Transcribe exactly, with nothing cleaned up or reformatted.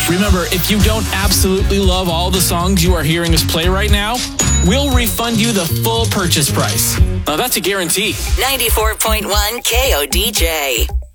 Remember, if you don't absolutely love all the songs you are hearing us play right now, we'll refund you the full purchase price. Now that's a guarantee. ninety-four point one K O D J.